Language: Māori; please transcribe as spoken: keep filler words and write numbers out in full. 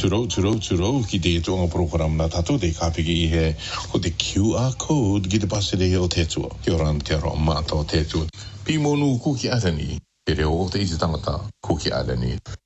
Turo, turo, turo, ki te tua program na tato de kapiki i he, ko te Q R code ki te pasere he o te tua. Kia ora te aroa mata o te tua. Pi monu kuki arani, te reo o te iti tangata kuki arani.